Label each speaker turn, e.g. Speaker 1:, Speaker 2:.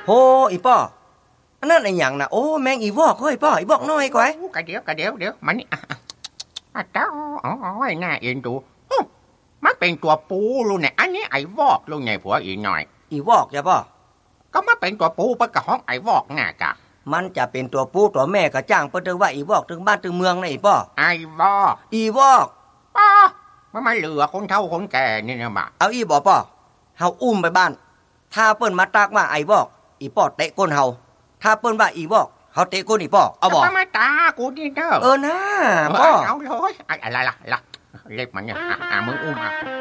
Speaker 1: โหอีป้ออันนั้นไอ้หยังนะโอ้แมงอีวอกเฮ้ยป้ออีบอกน้อยกว่ากะ
Speaker 2: เดี๋ยวมันนี่เจ้าอ๋อน่าเอ็นดูมันเป็นตัวปูลูกเนี่ยอันนี้ไอ้วอกลูกเนี่ยผัวอีหน่อย
Speaker 1: อีวอกจ้ะป้อ
Speaker 2: ก็มาเป็นตัวปูปะกะห้องไอ้วอกน่ะกะ
Speaker 1: มันจะเป็นตัวปูตัวแม่ก็จ้างเปิ้นถึงว่าอีวอกถึงบ้านถึงเมืองนะอีป้อ
Speaker 2: ไอ้วอก
Speaker 1: อีวอก
Speaker 2: ป้อมันมาเหลือคนเฒ่าคนแก่นี่นะมา
Speaker 1: เอาอีบ่ป้อเฮาอุ้มไปบ้านถ้าเปิ้นมาตากว่าไอ้วอกอีป้อเตะก้นเฮาถ้าเปิ้นว่าอีวอกเฮาเตะก้นอีป้อเอาบ่
Speaker 2: มาตากูนี่เด้อ
Speaker 1: นะป้อ
Speaker 2: เอาเลยอะไรล่ะเล็บมันเนี่ยมึงอุ้ม